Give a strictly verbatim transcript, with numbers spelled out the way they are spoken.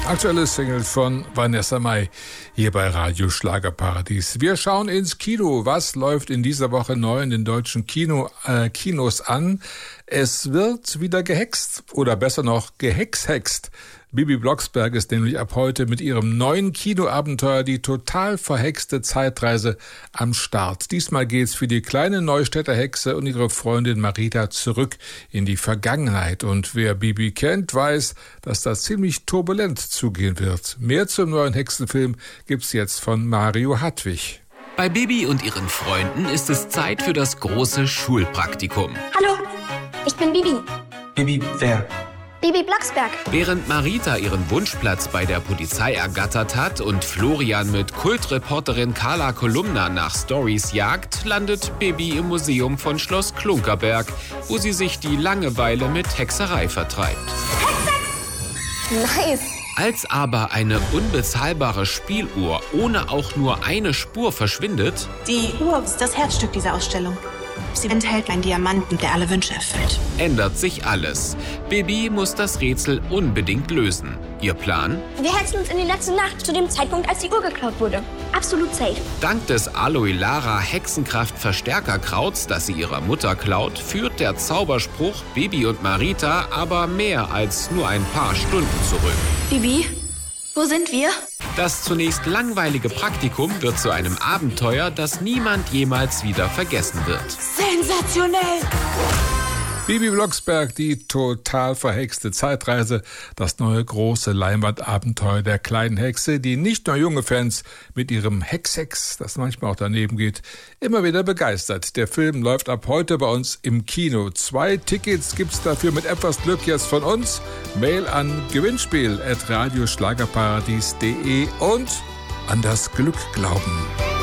Aktuelle Single von Vanessa Mai hier bei Radio Schlagerparadies. Wir schauen ins Kino. Was läuft in dieser Woche neu in den deutschen Kino, äh, Kinos an? Es wird wieder gehext oder besser noch gehexhext. Bibi Blocksberg ist nämlich ab heute mit ihrem neuen Kinoabenteuer Die total verhexte Zeitreise am Start. Diesmal geht's für die kleine Neustädter Hexe und ihre Freundin Marita zurück in die Vergangenheit. Und wer Bibi kennt, weiß, dass das ziemlich turbulent zugehen wird. Mehr zum neuen Hexenfilm gibt's jetzt von Mario Hartwig. Bei Bibi und ihren Freunden ist es Zeit für das große Schulpraktikum. Hallo, ich bin Bibi. Bibi, wer? Bibi Blocksberg. Während Marita ihren Wunschplatz bei der Polizei ergattert hat und Florian mit Kultreporterin Carla Kolumna nach Stories jagt, landet Bibi im Museum von Schloss Klunkerberg, wo sie sich die Langeweile mit Hexerei vertreibt. Hex, Hex. Nice. Als aber eine unbezahlbare Spieluhr ohne auch nur eine Spur verschwindet... Die Uhr ist das Herzstück dieser Ausstellung. Sie enthält einen Diamanten, der alle Wünsche erfüllt. Ändert sich alles. Bibi muss das Rätsel unbedingt lösen. Ihr Plan? Wir hetzen uns in die letzte Nacht, zu dem Zeitpunkt, als die Uhr geklaut wurde. Absolut safe. Dank des Aloe Lara Hexenkraft-Verstärkerkrauts, das sie ihrer Mutter klaut, führt der Zauberspruch Bibi und Marita aber mehr als nur ein paar Stunden zurück. Bibi, wo sind wir? Das zunächst langweilige Praktikum wird zu einem Abenteuer, das niemand jemals wieder vergessen wird. Sensationell! Bibi Blocksberg, die total verhexte Zeitreise, das neue große Leinwandabenteuer der kleinen Hexe, die nicht nur junge Fans mit ihrem Hex-Hex, das manchmal auch daneben geht, immer wieder begeistert. Der Film läuft ab heute bei uns im Kino. Zwei Tickets gibt's dafür mit etwas Glück jetzt von uns. Mail an gewinnspiel at radioschlagerparadies punkt de und an das Glück glauben.